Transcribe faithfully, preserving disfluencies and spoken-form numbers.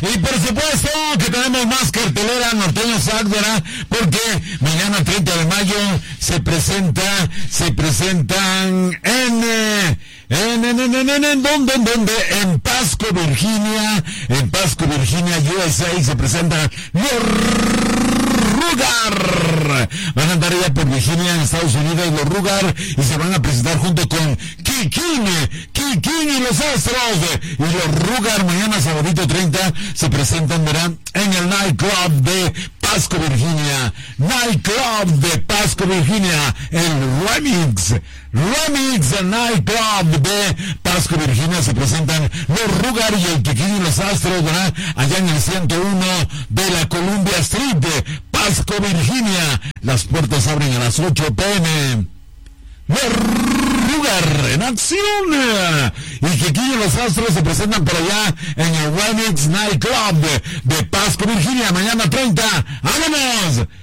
Y por supuesto que tenemos más cartelera norteño Sac, ¿verdad? Porque mañana treinta de mayo se presenta, se presentan en... Eh, En, en, en, en, en, en, ¿dónde, en dónde? En Pasco, Virginia, en Pasco, Virginia, U S A, se presentan los Rugar. Van a andar allá por Virginia, en Estados Unidos, los Rugar, y se van a presentar junto con Kikín, Kikín y los Astros. Y los Rugar, mañana, sabadito treinta, se presentan, verán, en el nightclub de Pasco, Virginia. Nightclub de Pasco, Virginia. El Remix. Remix Nightclub de Pasco, Virginia. Se presentan los Rugar y el Kikín y los Astros, ¿verdad? Allá en el ciento uno de la Columbia Street de Pasco, Virginia. Las puertas abren a las ocho p m Los Rugar en acción. Y Kikín y los Astros se presentan por allá en el Remix Nightclub de, de Pasco, Virginia. Mañana treinta. ¡Vámonos!